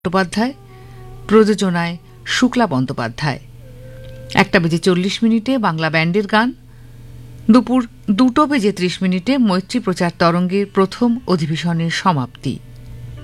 চট্টোপাধ্যায়, প্রযোজনায় শুক্লা বন্দ্যোপাধ্যায়। 1:40 বাংলা ব্যান্ডের গান। দুপুর 2:30 মৈত্রী প্রচার তরঙ্গের প্রথম অধিবেশনের সমাপ্তি।